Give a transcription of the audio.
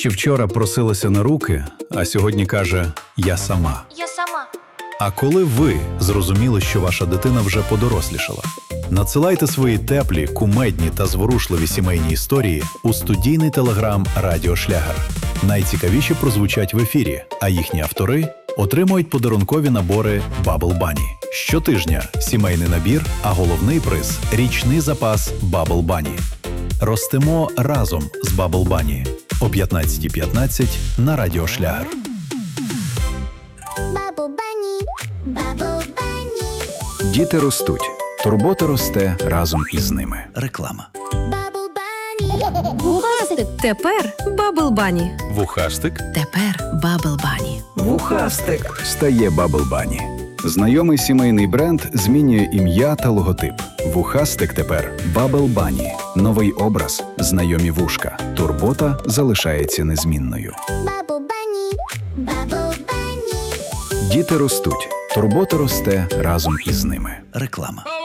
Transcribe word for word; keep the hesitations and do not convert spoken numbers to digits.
Ще вчора просилася на руки, а сьогодні каже «я сама». Я сама. А коли ви зрозуміли, що ваша дитина вже подорослішала? Надсилайте свої теплі, кумедні та зворушливі сімейні історії у студійний телеграм «Радіо Шлягер». Найцікавіші прозвучать в ефірі, а їхні автори отримують подарункові набори Bubble Bunny. Щотижня сімейний набір, а головний приз – річний запас Bubble Bunny. Ростемо разом з Bubble Bunny о п'ятнадцята п'ятнадцять на Радіо Шлягер. Bubble Bunny, Bubble Bunny, Діти ростуть. Турбота росте разом із ними. Реклама. Bubble Bunny. Вухастик. Тепер Bubble Bunny. Вухастик. Тепер Bubble Bunny. Вухастик стає Bubble Bunny. Знайомий сімейний бренд змінює ім'я та логотип. Вухастик тепер Bubble Bunny. Новий образ, знайомі вушка. Турбота залишається незмінною. Bubble Bunny, Bubble Bunny. Діти ростуть. Турбота росте разом із ними. Реклама.